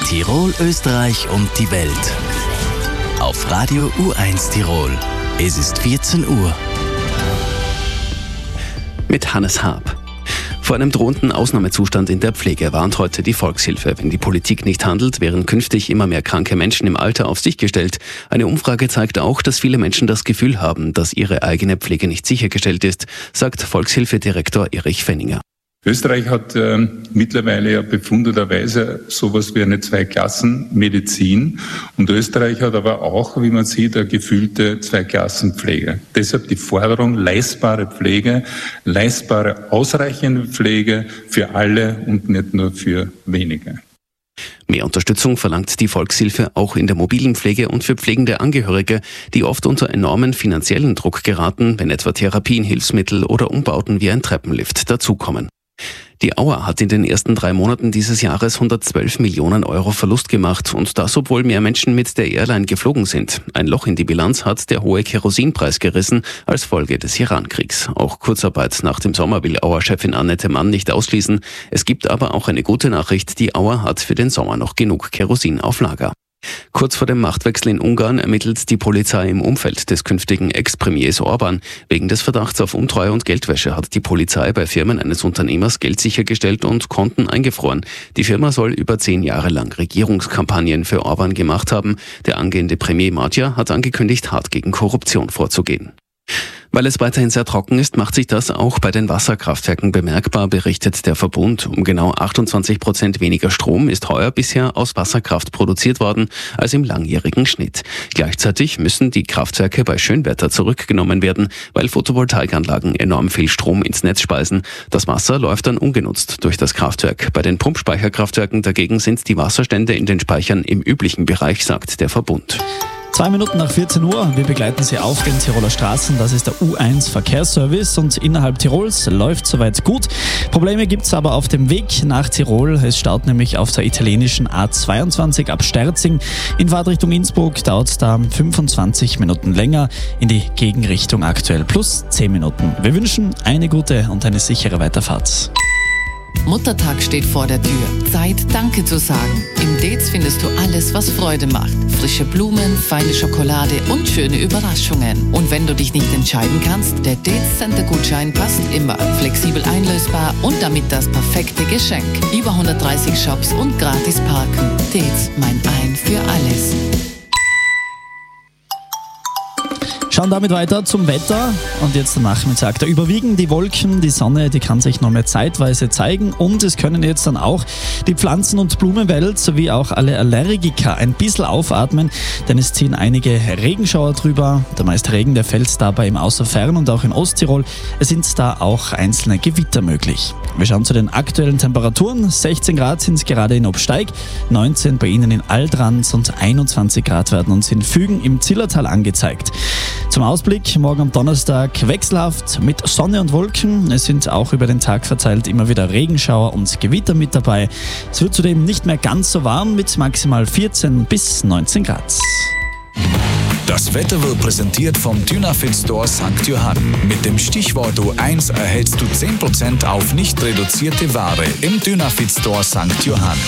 Tirol, Österreich und die Welt. Auf Radio U1 Tirol. Es ist 14 Uhr. Mit Hannes Haab. Vor einem drohenden Ausnahmezustand in der Pflege warnt heute die Volkshilfe. Wenn die Politik nicht handelt, wären künftig immer mehr kranke Menschen im Alter auf sich gestellt. Eine Umfrage zeigt auch, dass viele Menschen das Gefühl haben, dass ihre eigene Pflege nicht sichergestellt ist, sagt Volkshilfedirektor Erich Fenninger. Österreich hat mittlerweile ja befundeterweise sowas wie eine Zweiklassenmedizin. Und Österreich hat aber auch, wie man sieht, eine gefühlte Zweiklassenpflege. Deshalb die Forderung, leistbare Pflege, leistbare, ausreichende Pflege für alle und nicht nur für wenige. Mehr Unterstützung verlangt die Volkshilfe auch in der mobilen Pflege und für pflegende Angehörige, die oft unter enormen finanziellen Druck geraten, wenn etwa Therapien, Hilfsmittel oder Umbauten wie ein Treppenlift dazukommen. Die Auer hat in den ersten 3 Monaten dieses Jahres 112 Millionen Euro Verlust gemacht und das, obwohl mehr Menschen mit der Airline geflogen sind. Ein Loch in die Bilanz hat der hohe Kerosinpreis gerissen als Folge des Iran-Kriegs. Auch Kurzarbeit nach dem Sommer will Auer-Chefin Annette Mann nicht ausschließen. Es gibt aber auch eine gute Nachricht, die Auer hat für den Sommer noch genug Kerosin auf Lager. Kurz vor dem Machtwechsel in Ungarn ermittelt die Polizei im Umfeld des künftigen Ex-Premiers Orban. Wegen des Verdachts auf Untreue und Geldwäsche hat die Polizei bei Firmen eines Unternehmers Geld sichergestellt und Konten eingefroren. Die Firma soll über 10 Jahre lang Regierungskampagnen für Orban gemacht haben. Der angehende Premier Magyar hat angekündigt, hart gegen Korruption vorzugehen. Weil es weiterhin sehr trocken ist, macht sich das auch bei den Wasserkraftwerken bemerkbar, berichtet der Verbund. Um genau 28% weniger Strom ist heuer bisher aus Wasserkraft produziert worden als im langjährigen Schnitt. Gleichzeitig müssen die Kraftwerke bei Schönwetter zurückgenommen werden, weil Photovoltaikanlagen enorm viel Strom ins Netz speisen. Das Wasser läuft dann ungenutzt durch das Kraftwerk. Bei den Pumpspeicherkraftwerken dagegen sind die Wasserstände in den Speichern im üblichen Bereich, sagt der Verbund. 2 Minuten nach 14 Uhr. Wir begleiten Sie auf den Tiroler Straßen. Das ist der U1 Verkehrsservice und innerhalb Tirols läuft soweit gut. Probleme gibt es aber auf dem Weg nach Tirol. Es staut nämlich auf der italienischen A22 ab Sterzing. In Fahrtrichtung Innsbruck dauert es da 25 Minuten länger. In die Gegenrichtung aktuell plus 10 Minuten. Wir wünschen eine gute und eine sichere Weiterfahrt. Muttertag steht vor der Tür. Zeit, Danke zu sagen. Im Dez findest du alles, was Freude macht. Frische Blumen, feine Schokolade und schöne Überraschungen. Und wenn du dich nicht entscheiden kannst, der Dez-Center-Gutschein passt immer. Flexibel einlösbar und damit das perfekte Geschenk. Über 130 Shops und gratis parken. Dez, mein Ein für alles. Schauen damit weiter zum Wetter und jetzt am Nachmittag. Da überwiegen die Wolken, die Sonne, die kann sich noch mehr zeitweise zeigen und es können jetzt dann auch die Pflanzen- und Blumenwelt sowie auch alle Allergiker ein bisschen aufatmen, denn es ziehen einige Regenschauer drüber. Der meiste Regen, der fällt dabei im Außerfern und auch in Osttirol. Es sind da auch einzelne Gewitter möglich. Wir schauen zu den aktuellen Temperaturen. 16 Grad sind es gerade in Obsteig, 19 bei Ihnen in Aldranz und 21 Grad werden uns in Fügen im Zillertal angezeigt. Zum Ausblick, morgen am Donnerstag wechselhaft mit Sonne und Wolken. Es sind auch über den Tag verteilt immer wieder Regenschauer und Gewitter mit dabei. Es wird zudem nicht mehr ganz so warm mit maximal 14 bis 19 Grad. Das Wetter wird präsentiert vom Dynafit Store St. Johann. Mit dem Stichwort U1 erhältst du 10% auf nicht reduzierte Ware im Dynafit Store St. Johann.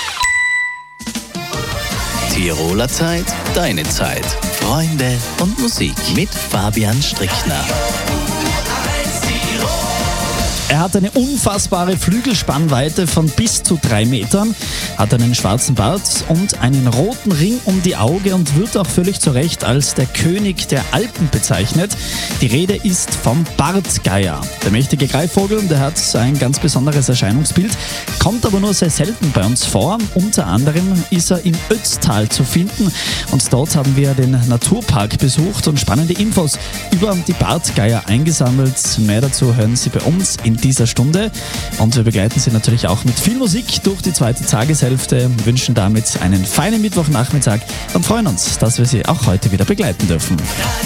Tiroler Zeit, deine Zeit. Freunde und Musik mit Fabian Strickner. Er hat eine unfassbare Flügelspannweite von bis zu 3 Metern, hat einen schwarzen Bart und einen roten Ring um die Augen und wird auch völlig zu Recht als der König der Alpen bezeichnet. Die Rede ist vom Bartgeier. Der mächtige Greifvogel, der hat ein ganz besonderes Erscheinungsbild, kommt aber nur sehr selten bei uns vor. Unter anderem ist er im Ötztal zu finden und dort haben wir den Naturpark besucht und spannende Infos über die Bartgeier eingesammelt. Mehr dazu hören Sie bei uns in dieser Stunde und wir begleiten Sie natürlich auch mit viel Musik durch die zweite Tageshälfte, wünschen damit einen feinen Mittwochnachmittag und freuen uns, dass wir Sie auch heute wieder begleiten dürfen.